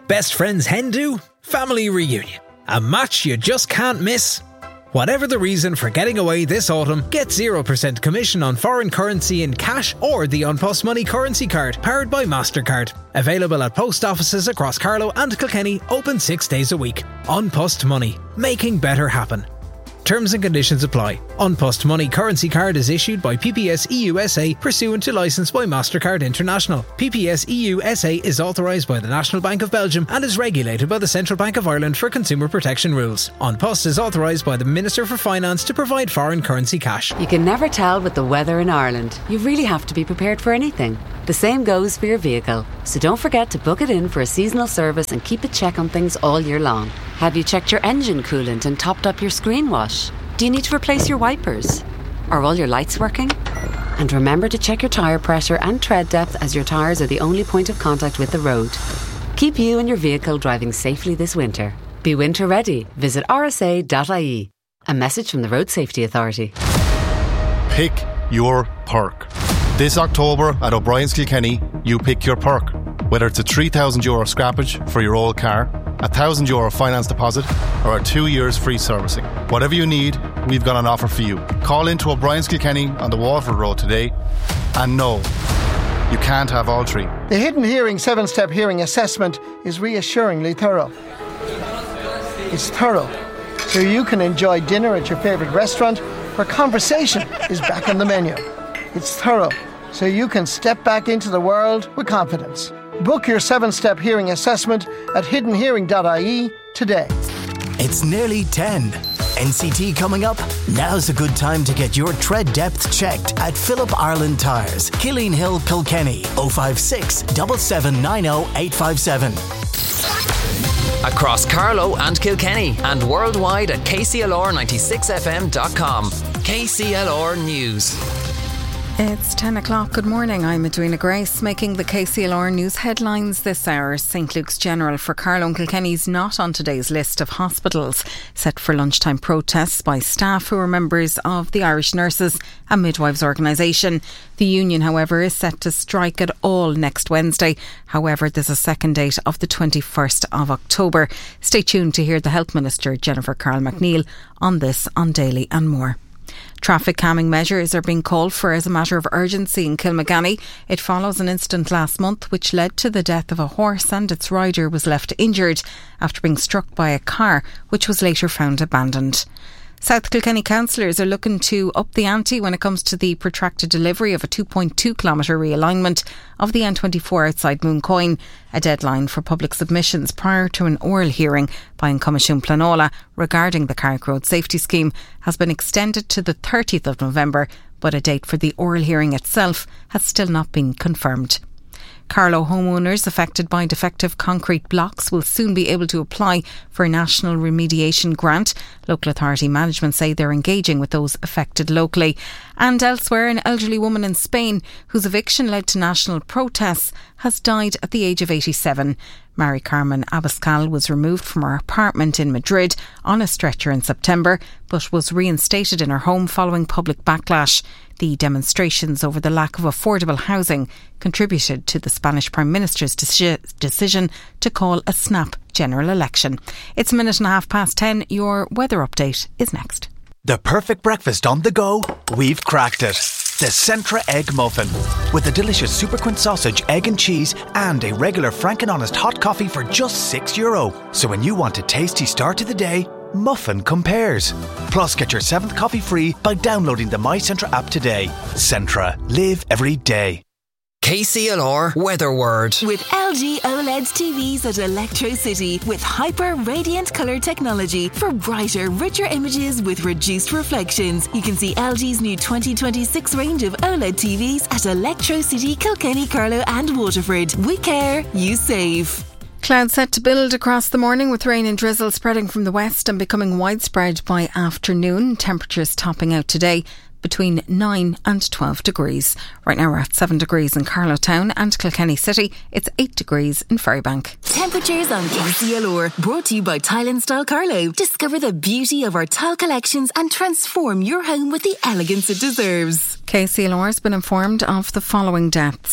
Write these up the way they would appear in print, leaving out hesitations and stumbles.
Best friend's hen do? Family reunion. A match you just can't miss? Whatever the reason for getting away this autumn, get 0% commission on foreign currency in cash or the An Post Money currency card, powered by MasterCard. Available at post offices across Carlow and Kilkenny, open 6 days a week. An Post Money, making better happen. Terms and conditions apply. An Post Money currency card is issued by PPS EUSA pursuant to licence by MasterCard International. PPS EUSA is authorised by the National Bank of Belgium and is regulated by the Central Bank of Ireland for consumer protection rules. An Post is authorised by the Minister for Finance to provide foreign currency cash. You can never tell with the weather in Ireland. You really have to be prepared for anything. The same goes for your vehicle. So don't forget to book it in for a seasonal service and keep a check on things all year long. Have you checked your engine coolant and topped up your screen wash? Do you need to replace your wipers? Are all your lights working? And remember to check your tyre pressure and tread depth, as your tyres are the only point of contact with the road. Keep you and your vehicle driving safely this winter. Be winter ready. Visit rsa.ie. A message from the Road Safety Authority. Pick your perk. This October at O'Brien's Kilkenny, you pick your perk. Whether it's a €3,000 scrappage for your old car, a €1,000 finance deposit, or a 2 years free servicing. Whatever you need, we've got an offer for you. Call into O'Brien's Kilkenny on the Waterford Road today. And no, you can't have all three. The Hidden Hearing 7-Step Hearing Assessment is reassuringly thorough. It's thorough, so you can enjoy dinner at your favourite restaurant where conversation is back on the menu. It's thorough, so you can step back into the world with confidence. Book your 7-Step Hearing Assessment at hiddenhearing.ie today. It's nearly 10. NCT coming up? Now's a good time to get your tread depth checked at Philip Ireland Tyres, Killeen Hill, Kilkenny, 056 7790 857. Across Carlow and Kilkenny and worldwide at kclr96fm.com. KCLR News. It's 10 o'clock. Good morning. I'm Edwina Grace, making the KCLR News headlines this hour. St Luke's General for Carlow and Kilkenny is not on today's list of hospitals set for lunchtime protests by staff who are members of the Irish Nurses and Midwives Organisation. The union, however, is set to strike at all next Wednesday. However, there's a second date of the 21st of October. Stay tuned to hear the Health Minister, Jennifer Carl McNeil, on this on Daily and More. Traffic calming measures are being called for as a matter of urgency in Kilmaganny. It follows an incident last month which led to the death of a horse, and its rider was left injured after being struck by a car which was later found abandoned. South Kilkenny councillors are looking to up the ante when it comes to the protracted delivery of a 2.2 kilometre realignment of the N24 outside Mooncoin. A deadline for public submissions prior to an oral hearing by An Comisiún Pleanála regarding the Carrick Road Safety Scheme has been extended to the 30th of November, but a date for the oral hearing itself has still not been confirmed. Carlow homeowners affected by defective concrete blocks will soon be able to apply for a national remediation grant. Local authority management say they're engaging with those affected locally. And elsewhere, an elderly woman in Spain whose eviction led to national protests has died at the age of 87. Mary Carmen Abascal was removed from her apartment in Madrid on a stretcher in September, but was reinstated in her home following public backlash. The demonstrations over the lack of affordable housing contributed to the Spanish Prime Minister's decision to call a snap general election. It's a minute and a half past 10. Your weather update is next. The perfect breakfast on the go? We've cracked it. The Centra Egg Muffin. With a delicious Super Quint sausage, egg and cheese, and a regular Frank and Honest hot coffee for just €6. So when you want a tasty start to the day, Muffin compares. Plus, get your 7th coffee free by downloading the My Centra app today. Centra. Live every day. KCLR Weather Word. With LG OLED TVs at Electro City with hyper radiant colour technology for brighter, richer images with reduced reflections. You can see LG's new 2026 range of OLED TVs at Electro City, Kilkenny, Carlow and Waterford. We care, you save. Clouds set to build across the morning with rain and drizzle spreading from the west and becoming widespread by afternoon. Temperatures topping out today between 9 and 12 degrees. Right now we're at 7 degrees in Carlow Town and Kilkenny City. It's 8 degrees in Ferrybank. Temperatures on KCLR, brought to you by Tile and Style Carlow. Discover the beauty of our tile collections and transform your home with the elegance it deserves. KCLR has been informed of the following deaths.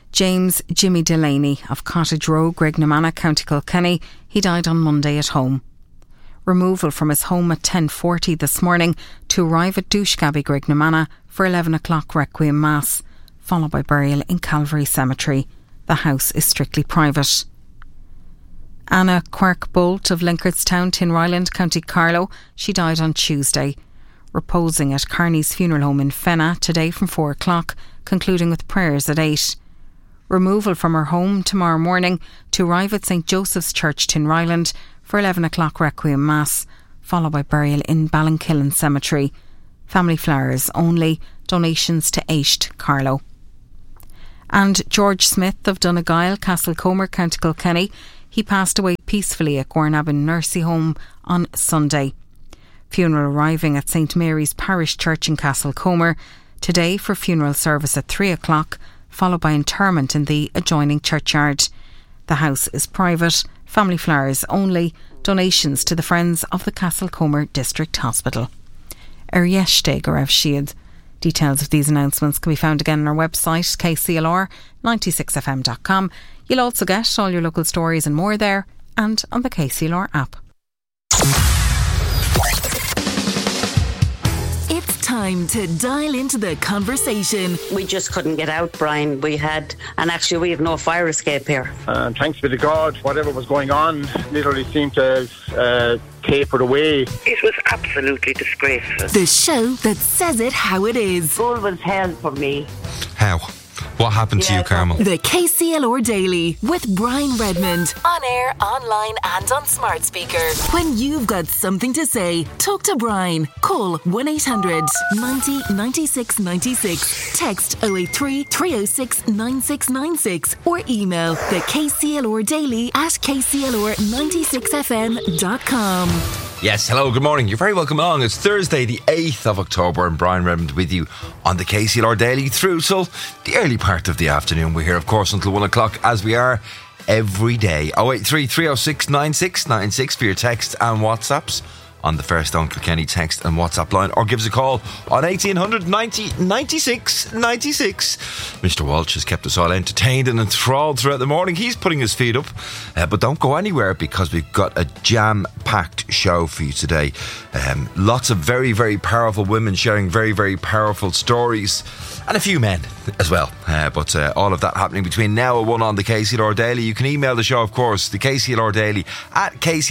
James Jimmy Delaney of Cottage Row, Grignamanagh, County Kilkenny. He died on Monday at home. Removal from his home at 10:40 this morning to arrive at Douchgabbey, Grignamanagh for 11 o'clock Requiem Mass, followed by burial in Calvary Cemetery. The house is strictly private. Anna Quirk-Bolt of Leicesterstown, Tinryland, County Carlow. She died on Tuesday. Reposing at Carney's Funeral Home in Fenagh today from 4 o'clock, concluding with prayers at 8. Removal from her home tomorrow morning to arrive at St Joseph's Church, Tinryland for 11 o'clock Requiem Mass, followed by burial in Ballinkillen Cemetery. Family flowers only, donations to Aisht, Carlow. And George Smith of Donegal, Castlecomer, County Kilkenny. He passed away peacefully at Gornabin Nursing Home on Sunday. Funeral arriving at St Mary's Parish Church in Castlecomer today for funeral service at 3 o'clock, followed by interment in the adjoining churchyard. The house is private, family flowers only, donations to the Friends of the Castlecomer District Hospital. Yesterday go raibh siad. Details of these announcements can be found again on our website, kclr96fm.com. You'll also get all your local stories and more there, and on the KCLR app. It's time to dial into the conversation. We just couldn't get out, Brian. We have no fire escape here. Thanks be to God, whatever was going on literally seemed to have tapered away. It was absolutely disgraceful. The show that says it how it is. School was hell for me. How? What happened to you, Carmel? The KCLR Daily with Brian Redmond. On air, online and on smart speaker. When you've got something to say, talk to Brian. Call 1800 90 96 96. Text 083 306 9696 or email the KCLR Daily at kclr96fm.com. Yes, hello, good morning. You're very welcome along. It's Thursday, the 8th of October, and Brian Redmond with you on the KCLR Daily through till the early part of the afternoon. We're here, of course, until 1 o'clock, as we are every day. 083 306 9696 for your text and WhatsApps on the First Stone Kilkenny text and WhatsApp line, or give us a call on 1800 90 96 96. Mr. Walsh has kept us all entertained and enthralled throughout the morning. He's putting his feet up, but don't go anywhere because we've got a jam-packed show for you today. Lots of very, very powerful women sharing very, very powerful stories, and a few men as well. But all of that happening between now and 1 on the KCLR Daily. You can email the show, of course, the KCLR Daily at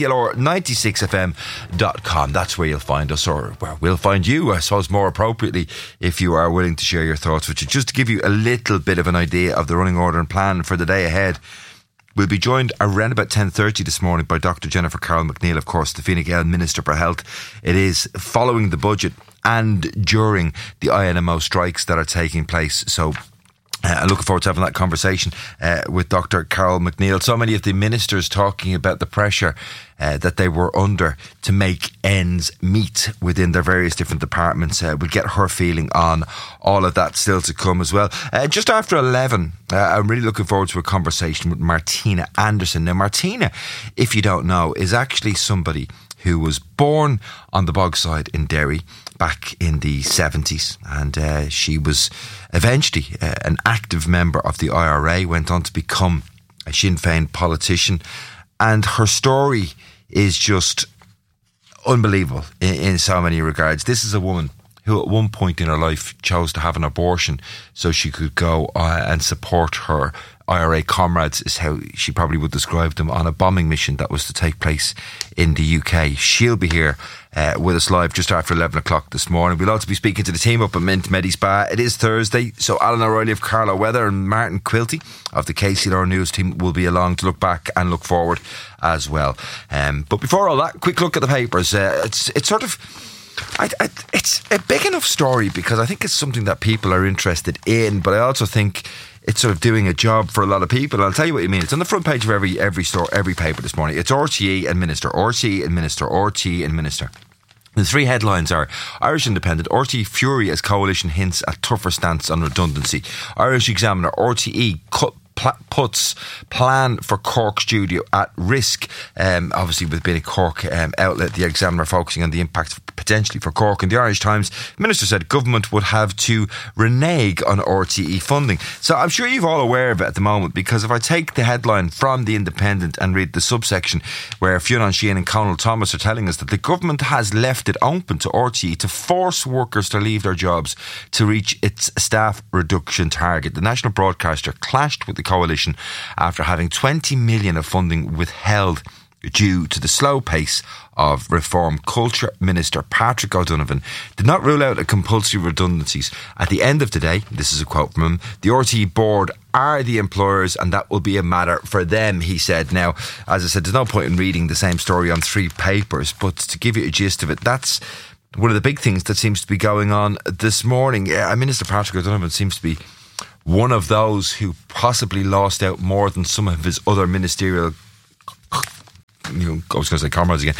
kclr96fm.com. That's where you'll find us, or where we'll find you, I suppose, more appropriately, if you are willing to share your thoughts, which is just to give you a little bit of an idea of the running order and plan for the day ahead. We'll be joined around about 10:30 this morning by Dr. Jennifer Carroll McNeil, of course, the Fine Gael Minister for Health. It is following the budget and during the INMO strikes that are taking place. So I'm looking forward to having that conversation with Dr. Carroll McNeil. So many of the ministers talking about the pressure that they were under to make ends meet within their various different departments. We'll get her feeling on all of that still to come as well. Just after 11, I'm really looking forward to a conversation with Martina Anderson. Now, Martina, if you don't know, is actually somebody who was born on the Bogside in Derry back in the 70s, and she was eventually an active member of the IRA, went on to become a Sinn Féin politician, and her story is just unbelievable in so many regards. This is a woman who at one point in her life chose to have an abortion so she could go and support her IRA comrades, is how she probably would describe them, on a bombing mission that was to take place in the UK. She'll be here with us live just after 11 o'clock this morning. We'll also be speaking to the team up at Mint Medi Spa. It is Thursday, so Alan O'Reilly of Carlow Weather and Martin Quilty of the KCLR News team will be along to look back and look forward as well. But before all that, quick look at the papers. It's sort of... it's a big enough story because I think it's something that people are interested in, but I also think it's sort of doing a job for a lot of people. I'll tell you what you mean. It's on the front page of every store, every paper this morning. It's RTE and Minister, RTE and Minister, RTE and Minister. The three headlines are: Irish Independent, RTE fury as coalition hints at tougher stance on redundancy. Irish Examiner, RTE cut puts plan for Cork studio at risk. Obviously, with being a Cork outlet, the Examiner focusing on the impact potentially for Cork. In the Irish Times, the Minister said government would have to renege on RTE funding. So I'm sure you're all aware of it at the moment, because if I take the headline from The Independent and read the subsection where Fionn Sheehan and Conal Thomas are telling us that the government has left it open to RTE to force workers to leave their jobs to reach its staff reduction target. The national broadcaster clashed with the coalition after having 20 million of funding withheld due to the slow pace of reform. Culture Minister Patrick O'Donovan did not rule out a compulsory redundancies. At the end of the day, this is a quote from him, the RTE board are the employers and that will be a matter for them, he said. Now, as I said, there's no point in reading the same story on 3 papers, but to give you a gist of it, that's one of the big things that seems to be going on this morning. Minister Patrick O'Donovan seems to be one of those who possibly lost out more than some of his other ministerial I was going to say comrades again,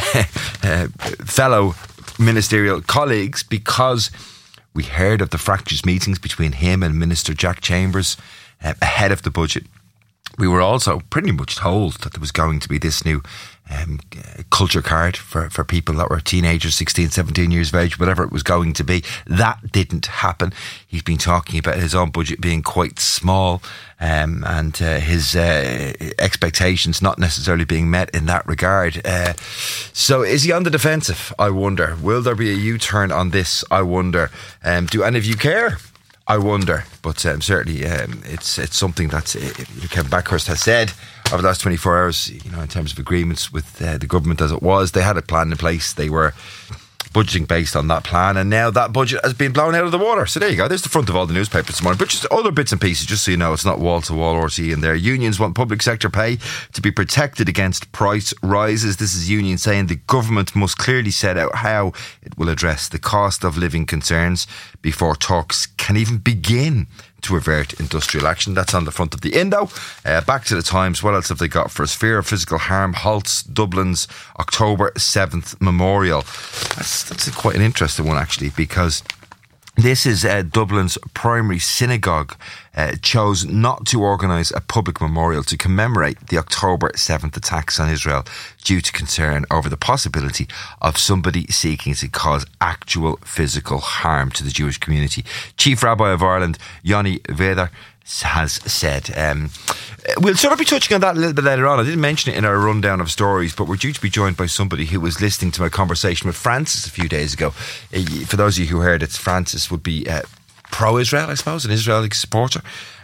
fellow ministerial colleagues, because we heard of the fractious meetings between him and Minister Jack Chambers ahead of the budget. We were also pretty much told that there was going to be this new culture card for people that were teenagers, 16, 17 years of age, whatever it was going to be. That didn't happen. He's been talking about his own budget being quite small, and his expectations not necessarily being met in that regard. So is he on the defensive? I wonder. Will there be a U-turn on this? I wonder. Do any of you care? I wonder, but certainly it's something that Kevin Backhurst has said over the last 24 hours, in terms of agreements with the government as it was. They had a plan in place. They were budgeting based on that plan, and now that budget has been blown out of the water. So there you go. There's the front of all the newspapers this morning, but just other bits and pieces, just so you know, it's not wall-to-wall RTE in there. Unions want public sector pay to be protected against price rises. This is union saying the government must clearly set out how it will address the cost of living concerns before talks can even begin to avert industrial action. That's on the front of the Indo. Back to the Times. What else have they got for us? Fear of physical harm halts Dublin's October 7th memorial. That's quite an interesting one, actually, because this is Dublin's primary synagogue chose not to organise a public memorial to commemorate the October 7th attacks on Israel due to concern over the possibility of somebody seeking to cause actual physical harm to the Jewish community. Chief Rabbi of Ireland, Yoni Vedar, has said. We'll sort of be touching on that a little bit later on. I didn't mention it in our rundown of stories, but we're due to be joined by somebody who was listening to my conversation with Francis a few days ago. For those of you who heard it, Francis would be pro-Israel, I suppose, an Israeli supporter.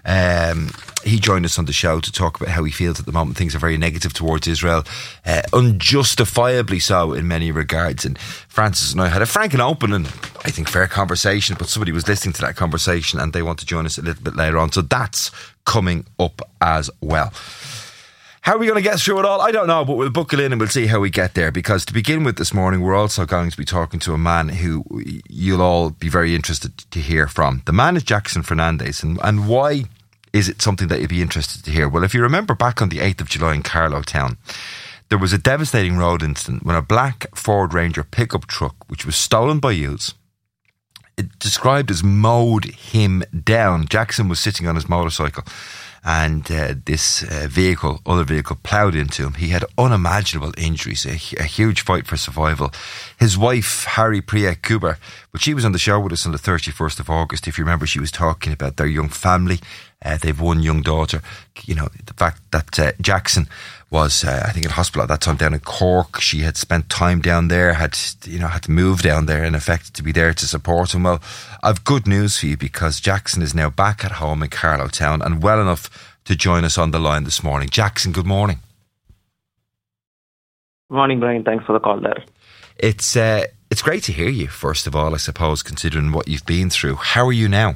He joined us on the show to talk about how he feels at the moment. Things are very negative towards Israel, unjustifiably so in many regards. And Francis and I had a frank and open and I think fair conversation, but somebody was listening to that conversation and they want to join us a little bit later on. So that's coming up as well. How are we going to get through it all? I don't know, but we'll buckle in and we'll see how we get there. Because to begin with this morning, we're also going to be talking to a man who you'll all be very interested to hear from. The man is Jackson Fernandez. And why is it something that you'd be interested to hear? Well, if you remember back on the 8th of July in Carlow Town, there was a devastating road incident when a black Ford Ranger pickup truck, which was stolen by youths, it described as mowed him down. Jackson was sitting on his motorcycle and this other vehicle ploughed into him. He had unimaginable injuries, a huge fight for survival. His wife, Harry Priya Kuber, but she was on the show with us on the 31st of August. If you remember, she was talking about their young family. They've one young daughter. The fact that Jackson was, I think, in hospital at that time down in Cork. She had spent time down there, had to move down there, in effect, to be there to support him. Well, I've good news for you, because Jackson is now back at home in Carlow Town and well enough to join us on the line this morning. Jackson, good morning. Good morning, Brian. Thanks for the call there. It's great to hear you, first of all, I suppose, considering what you've been through. How are you now?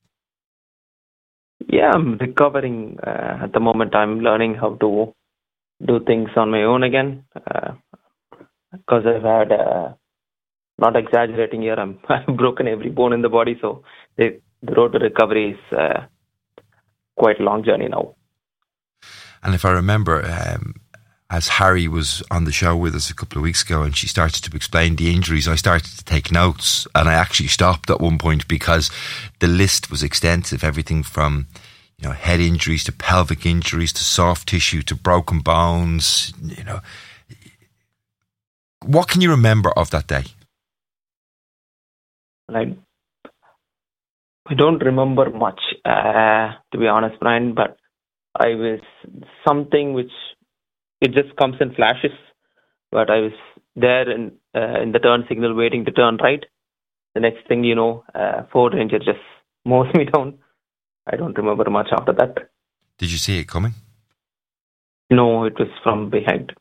Yeah, I'm recovering. At the moment, I'm learning how to do things on my own again. Because I've had, not exaggerating here, I've broken every bone in the body. So the road to recovery is quite a long journey now. And if I remember, as Harry was on the show with us a couple of weeks ago and she started to explain the injuries, I started to take notes, and I actually stopped at one point because the list was extensive. Everything from head injuries to pelvic injuries to soft tissue to broken bones. What can you remember of that day? I don't remember much, to be honest, Brian, but I was something which it just comes in flashes. But I was there in the turn signal waiting to turn right. The next thing you know, Ford Ranger just mows me down. I don't remember much after that. Did you see it coming? No, it was from behind.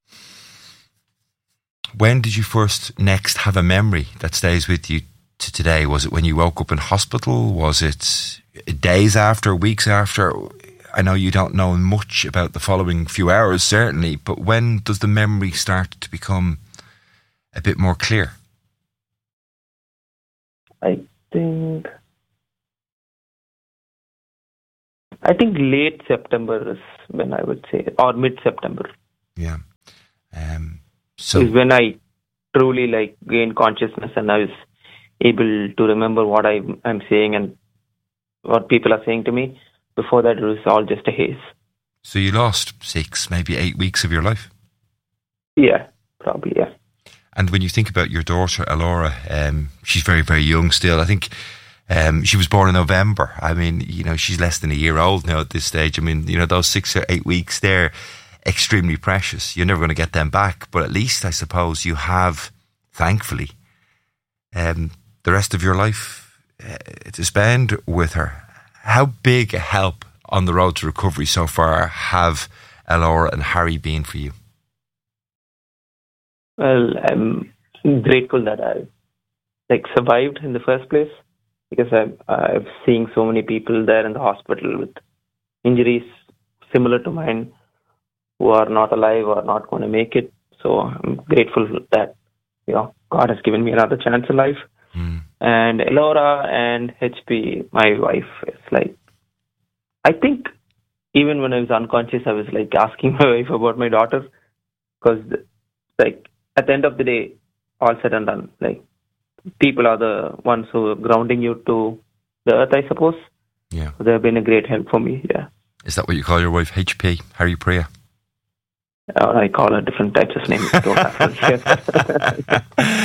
When did you next have a memory that stays with you to today? Was it when you woke up in hospital? Was it days after, weeks after? I know you don't know much about the following few hours, certainly, but when does the memory start to become a bit more clear? I think late September is when I would say, or mid-September. Yeah. So is when I truly gained consciousness and I was able to remember what I'm saying and what people are saying to me. Before that, it was all just a haze. So you lost 6, maybe 8 weeks of your life? Yeah, probably, yeah. And when you think about your daughter, Elora, she's very, very young still. I think she was born in November. I mean, she's less than a year old now at this stage. I mean, those 6 or 8 weeks, they're extremely precious. You're never going to get them back. But at least, I suppose, you have, thankfully, the rest of your life to spend with her. How big a help on the road to recovery so far have Elora and Harry been for you? Well, I'm grateful that I survived in the first place, because I've seen so many people there in the hospital with injuries similar to mine who are not alive or not going to make it. So I'm grateful that God has given me another chance in life. And Elora and HP, my wife, is I think even when I was unconscious, I was asking my wife about my daughter, because at the end of the day, all said and done, people are the ones who are grounding you to the earth, I suppose. Yeah. So they have been a great help for me, yeah. Is that what you call your wife, HP, Harry Priya? I call her different types of names. Don't have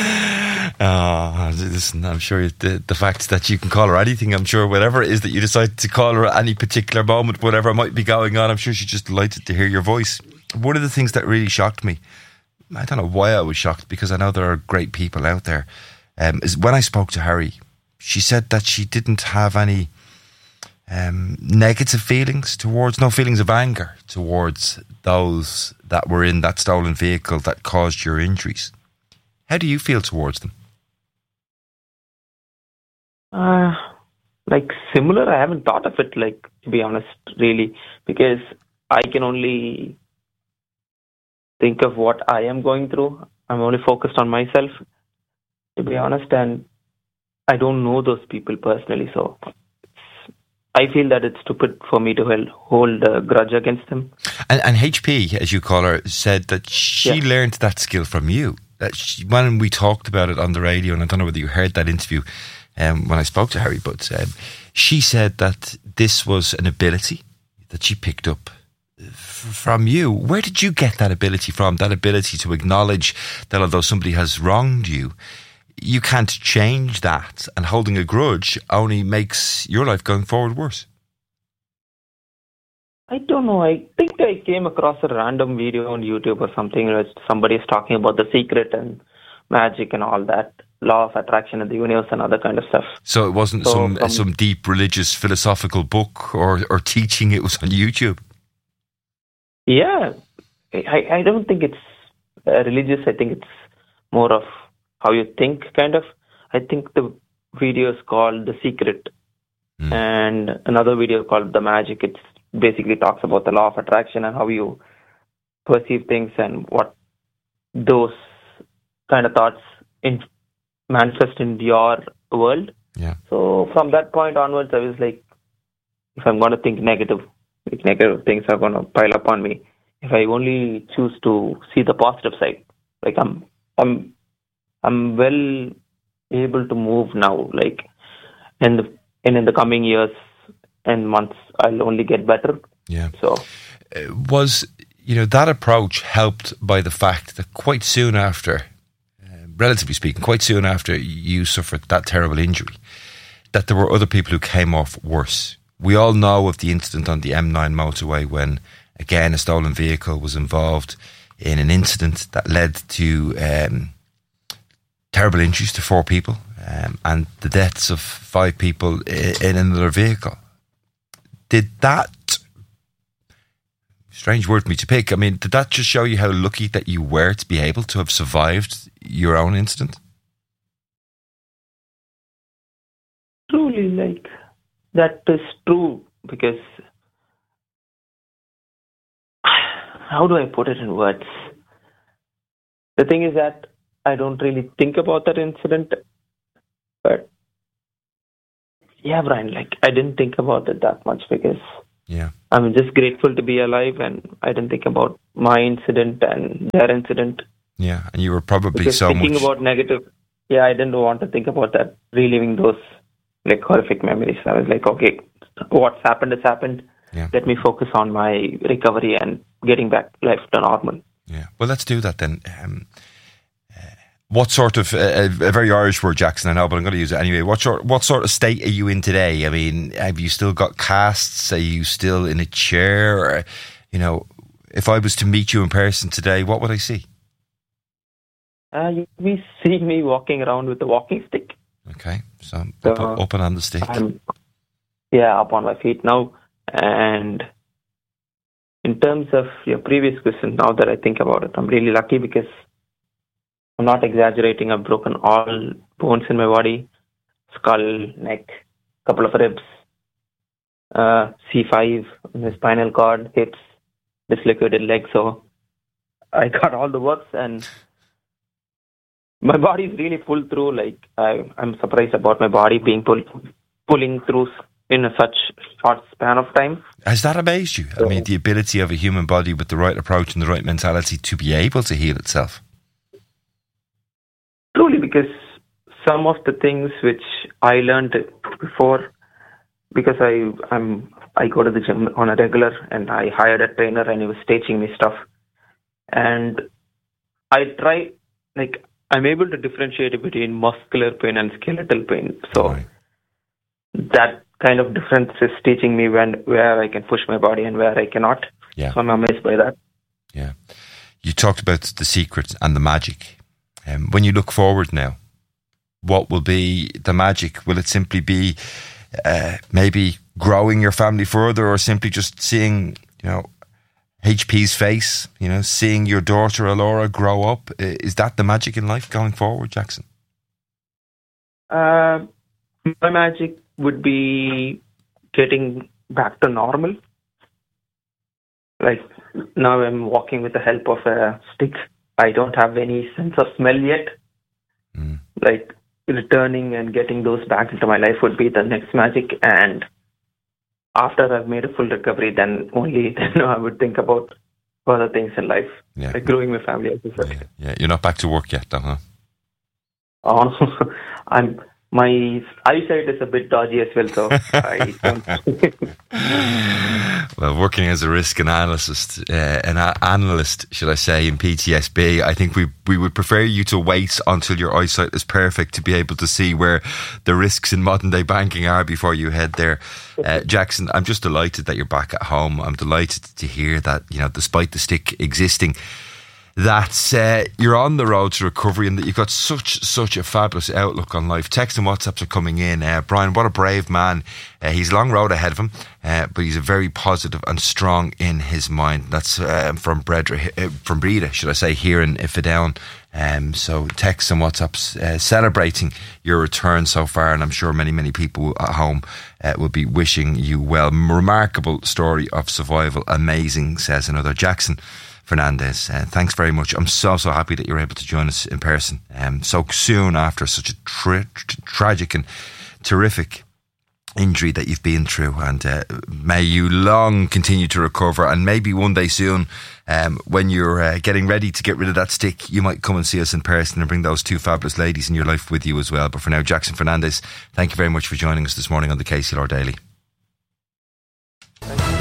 listen, I'm sure the fact that you can call her anything, I'm sure whatever it is that you decide to call her at any particular moment, whatever might be going on, I'm sure she's just delighted to hear your voice. One of the things that really shocked me, I don't know why I was shocked, because I know there are great people out there, is when I spoke to Harry, she said that she didn't have any negative feelings no feelings of anger towards those that were in that stolen vehicle that caused your injuries. How do you feel towards them? Similar. I haven't thought of it, to be honest, really, because I can only think of what I am going through. I'm only focused on myself, to be honest, and I don't know those people personally, so I feel that it's stupid for me to hold a grudge against them. And HP, as you call her, said that she learned that skill from you. That when we talked about it on the radio, and I don't know whether you heard that interview when I spoke to Harry, but she said that this was an ability that she picked up from you. Where did you get that ability from? That ability to acknowledge that although somebody has wronged you, you can't change that, and holding a grudge only makes your life going forward worse. I don't know. I think I came across a random video on YouTube or something where somebody is talking about the secret and magic and all that, law of attraction in the universe and other kind of stuff. So it wasn't some deep religious philosophical book or teaching, it was on YouTube? Yeah. I don't think it's religious. I think it's more of how you think, kind of. I think the video is called The Secret, and another video called The Magic. It basically talks about the law of attraction and how you perceive things and what those kind of thoughts manifest in your world. Yeah. So from that point onwards, I was like, if I'm going to think negative things are going to pile up on me. If I only choose to see the positive side, I'm well able to move now. In the coming years, in months, I'll only get better. Yeah. So was, that approach helped by the fact that quite soon after, relatively speaking, quite soon after you suffered that terrible injury, that there were other people who came off worse. We all know of the incident on the M9 motorway when, again, a stolen vehicle was involved in an incident that led to terrible injuries to 4 people and the deaths of 5 people in another vehicle. Did that, strange word for me to pick, did that just show you how lucky that you were to be able to have survived your own incident? Truly, that is true, because how do I put it in words? The thing is that I don't really think about that incident, but yeah, Brian, I didn't think about it that much, because I'm just grateful to be alive, and I didn't think about my incident and their incident. Yeah, and you were probably because thinking about negative, I didn't want to think about that, reliving those horrific memories. I was like, okay, what's happened has happened. Yeah. Let me focus on my recovery and getting back life to normal. Yeah, well, let's do that then. What sort of a very Irish word, Jackson, I know, but I'm going to use it anyway. What sort of state are you in today? Have you still got casts? Are you still in a chair? Or, if I was to meet you in person today, what would I see? You see me walking around with a walking stick. Okay, so up and on the stick. Up on my feet now. And in terms of your previous question, now that I think about it, I'm really lucky because I'm not exaggerating. I've broken all bones in my body, skull, neck, couple of ribs, C5 in the spinal cord, hips, dislocated leg. So I got all the works, and my body is really pulled through. I'm surprised about my body being pulling through in such short span of time. Has that amazed you? The ability of a human body with the right approach and the right mentality to be able to heal itself. Truly, because some of the things which I learned before, because I go to the gym on a regular, and I hired a trainer and he was teaching me stuff. And I try, I'm able to differentiate between muscular pain and skeletal pain. So that kind of difference is teaching me where I can push my body and where I cannot. Yeah. So I'm amazed by that. Yeah. You talked about the secret and the magic. When you look forward now, what will be the magic? Will it simply be maybe growing your family further, or simply just seeing, HP's face, seeing your daughter Alora grow up? Is that the magic in life going forward, Jackson? My magic would be getting back to normal. Now I'm walking with the help of a stick. I don't have any sense of smell yet. Returning and getting those back into my life would be the next magic. And after I've made a full recovery, then I would think about other things in life, like growing my family, as you said. Yeah, you're not back to work yet, though, huh? Oh, my eyesight is a bit dodgy as well, so I don't. Well, working as a risk analyst, should I say, in PTSB, I think we would prefer you to wait until your eyesight is perfect to be able to see where the risks in modern day banking are before you head there. Jackson, I'm just delighted that you're back at home. I'm delighted to hear that, despite the stick existing, that you're on the road to recovery and that you've got such a fabulous outlook on life. Text and WhatsApps are coming in. Brian, what a brave man. He's a long road ahead of him, but he's a very positive and strong in his mind. That's from Breda, should I say, here in Ifedown. So texts and WhatsApps celebrating your return so far, and I'm sure many people at home will be wishing you well. Remarkable story of survival. Amazing, says another. Jackson Fernandez, thanks very much. I'm so happy that you're able to join us in person so soon after such a tragic and terrific injury that you've been through, and may you long continue to recover, and maybe one day soon when you're getting ready to get rid of that stick, you might come and see us in person and bring those 2 fabulous ladies in your life with you as well. But for now, Jackson Fernandez, thank you very much for joining us this morning on the KCLR Daily.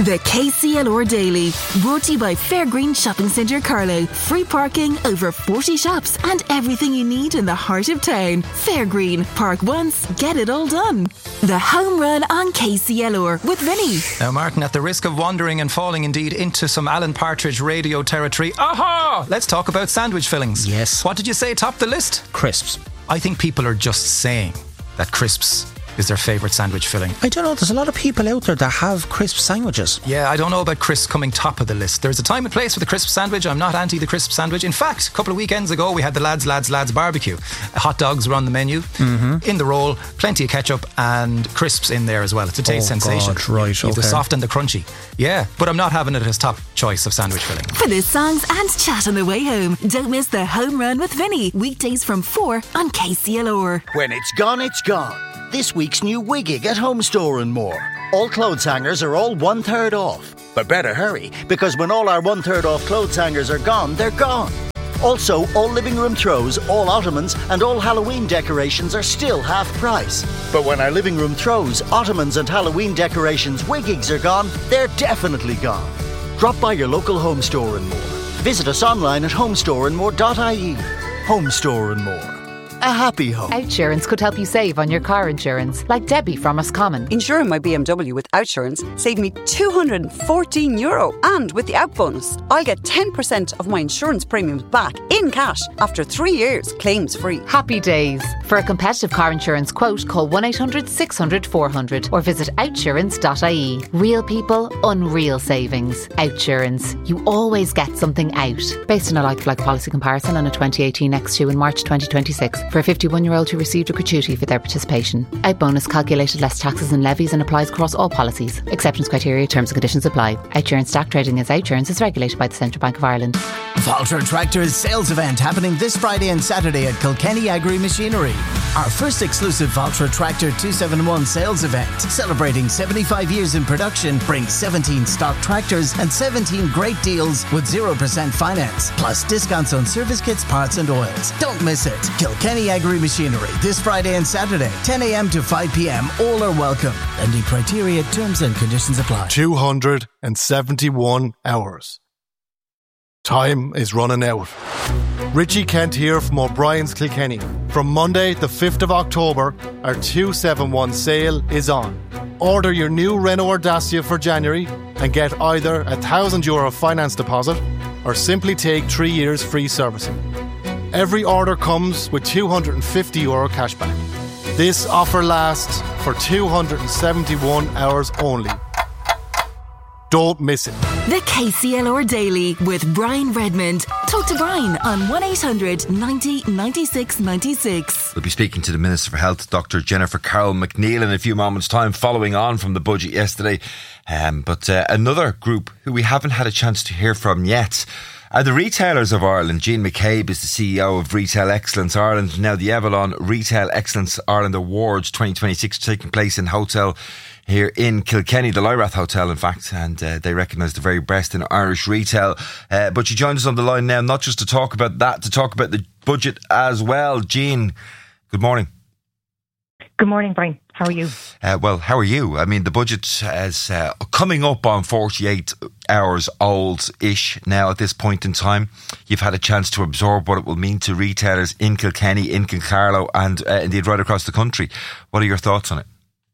The KCLR Daily, brought to you by Fairgreen Shopping Centre Carlow. Free parking, over 40 shops and everything you need in the heart of town. Fairgreen, park once, get it all done. The Home Run on KCLR with Vinny. Now, Martin, at the risk of wandering and falling indeed into some Alan Partridge radio territory, let's talk about sandwich fillings. Yes. What did you say topped the list? Crisps. I think people are just saying that crisps is their favourite sandwich filling. I don't know, there's a lot of people out there that have crisp sandwiches. Yeah, I don't know about crisps coming top of the list. There's a time and place for the crisp sandwich. I'm not anti the crisp sandwich. In fact, a couple of weekends ago we had the lads barbecue. Hot dogs were on the menu, in the roll, plenty of ketchup and crisps in there as well. It's a taste sensation. God, right, You have the soft and the crunchy. Yeah, but I'm not having it as top choice of sandwich filling. For the songs and chat on the way home, don't miss the Home Run with Vinny. Weekdays from 4 on KCLR. When it's gone, it's gone. This week's new Wiggig at Home Store and More. All clothes hangers are all 1/3 off. But better hurry, because when all our 1/3 off clothes hangers are gone, they're gone. Also, all living room throws, all ottomans and all Halloween decorations are still half price. But when our living room throws, ottomans and Halloween decorations Wiggigs are gone, they're definitely gone. Drop by your local Home Store and More. Visit us online at homestoreandmore.ie. Home Store and More. A happy home. Outsurance could help you save on your car insurance, like Debbie from Roscommon. Insuring my BMW with Outsurance saved me €214, and with the Out bonus, I'll get 10% of my insurance premiums back in cash after 3 years, claims free. Happy days. For a competitive car insurance quote, call 1-800-600-400 or visit outsurance.ie. Real people, unreal savings. Outsurance. You always get something out. Based on a like-for-like policy comparison on a 2018 X2 in March 2026. For a 51-year-old who received a gratuity for their participation. Out bonus calculated less taxes and levies and applies across all policies. Exceptions, criteria, terms and conditions apply. Outsurance stock trading as Outsurance is regulated by the Central Bank of Ireland. Valtra Tractors sales event happening this Friday and Saturday at Kilkenny Agri Machinery. Our first exclusive Valtra Tractor 271 sales event. Celebrating 75 years in production, brings 17 stock tractors and 17 great deals with 0% finance. Plus discounts on service kits, parts and oils. Don't miss it. Kilkenny Agri Machinery this Friday and Saturday, 10 a.m. to 5 p.m. All are welcome. Ending criteria, terms and conditions apply. 271 hours. Time is running out. Richie Kent here from O'Brien's Kilkenny. From Monday, the 5th of October, our 271 sale is on. Order your new Renault or Dacia for January and get either €1,000 finance deposit or simply take 3 years free servicing. Every order comes with €250 cashback. This offer lasts for 271 hours only. Don't miss it. The KCLR Daily with Brian Redmond. Talk to Brian on 1-800 90 96 96. We'll be speaking to the Minister for Health, Dr. Jennifer Carroll McNeil, in a few moments' time, following on from the budget yesterday. But another group who we haven't had a chance to hear from yet are the Retailers of Ireland. Jean McCabe is the CEO of Retail Excellence Ireland. Now, the Avalon Retail Excellence Ireland Awards 2026 taking place in hotel here in Kilkenny, the Lyrath Hotel, in fact, and they recognise the very best in Irish retail. But she joins us on the line now, not just to talk about that, to talk about the budget as well. Jean, good morning. Good morning, Brian. How are you? Well, how are you? I mean, the budget is coming up on 48 hours old-ish now at this point in time. You've had a chance to absorb what it will mean to retailers in Kilkenny, in Kincarlow and indeed right across the country. What are your thoughts on it?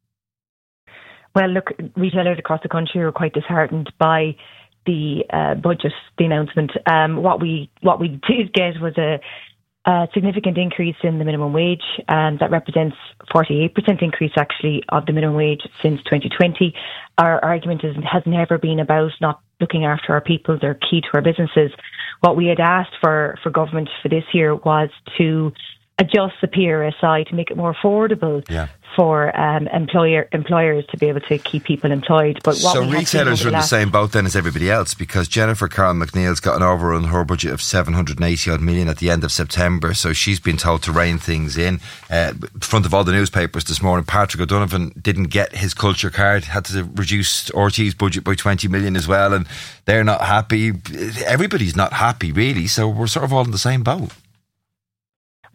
Well, look, retailers across the country are quite disheartened by the budget, the announcement. What we did get was a significant increase in the minimum wage, and that represents 48% increase actually of the minimum wage since 2020. Our argument has never been about not looking after our people. They're key to our businesses. What we had asked for government for this year was to adjust the PRSI to make it more affordable for employers to be able to keep people employed. But what so retailers are in the same boat then as everybody else, because Jennifer Carroll McNeil's got an overrun her budget of 780 odd million at the end of September, so she's been told to rein things in. In front of all the newspapers this morning, Patrick O'Donovan didn't get his culture card, had to reduce RT's budget by 20 million as well, and they're not happy. Everybody's not happy really, so we're sort of all in the same boat.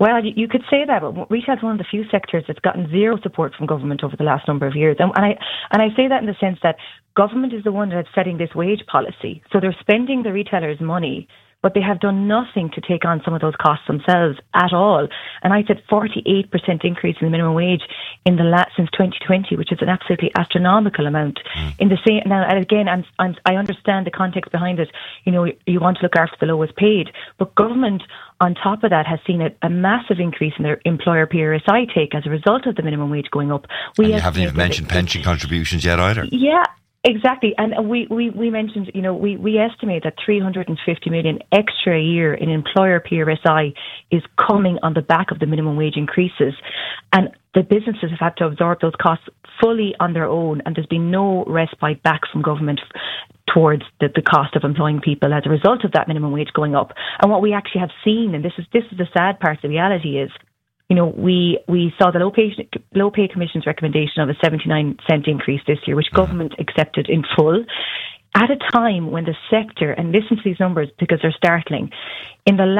Well, you could say that, but retail is one of the few sectors that's gotten zero support from government over the last number of years. And I say that in the sense that government is the one that's setting this wage policy. So they're spending the retailers' money, but they have done nothing to take on some of those costs themselves at all. And I said 48% increase in the minimum wage since 2020, which is an absolutely astronomical amount. In the same now, and again, I understand the context behind it. You know, you want to look after the lowest paid, but government on top of that has seen a massive increase in their employer PRSI take as a result of the minimum wage going up. And you haven't even mentioned pension contributions yet either. Yeah. Exactly. And we mentioned, you know, we estimate that 350 million extra a year in employer PRSI is coming on the back of the minimum wage increases. And the businesses have had to absorb those costs fully on their own, and there's been no respite back from government towards the cost of employing people as a result of that minimum wage going up. And what we actually have seen, and this is the sad part of the reality, is, you know, we saw the low pay commission's recommendation of a 79-cent increase this year, which government accepted in full, at a time when the sector, and listen to these numbers because they're startling, in the